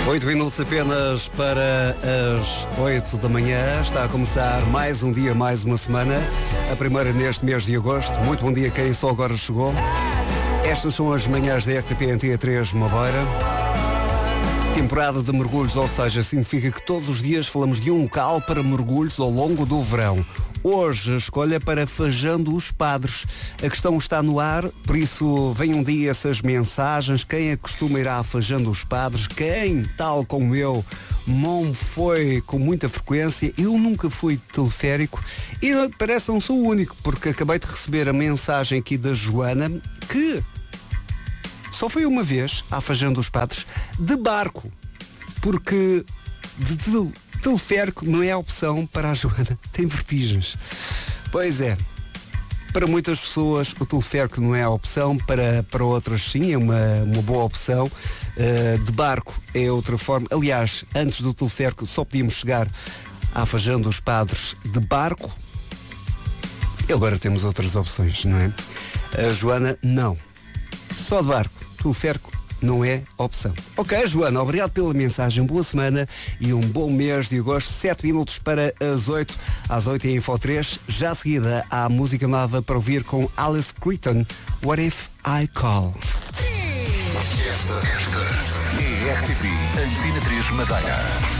8 minutos apenas para as 8 da manhã. Está a começar mais um dia, mais uma semana. A primeira neste mês de agosto. Muito bom dia quem só agora chegou. Estas são as manhãs da RTP Antena 3 Madeira. Temporada de mergulhos, ou seja, significa que todos os dias falamos de um local para mergulhos ao longo do verão. Hoje a escolha é para Fajando os Padres. A questão está no ar, por isso venham um dia essas mensagens. Quem é que costuma ir a Fajando os Padres? Quem, tal como eu, não foi com muita frequência? Eu nunca fui de teleférico e parece que não sou o único, porque acabei de receber a mensagem aqui da Joana que só foi uma vez à Fajando os Padres de barco, porque de teleférico não é a opção para a Joana. Tem vertigens. Pois é. Para muitas pessoas o teleférico não é a opção, para outras sim, é uma boa opção. De barco é outra forma. Aliás, antes do teleférico só podíamos chegar à Fajando os Padres de barco. E agora temos outras opções, não é? A Joana, não. Só de barco. Teleférico não é opção. Ok, Joana, obrigado pela mensagem. Boa semana e um bom mês de agosto. 7 minutos para as 8. Às 8 em Info 3. Já a seguida há música nova para ouvir com Alice Creighton. What If I Call? Esta é a RTP Antena 3 Madeira.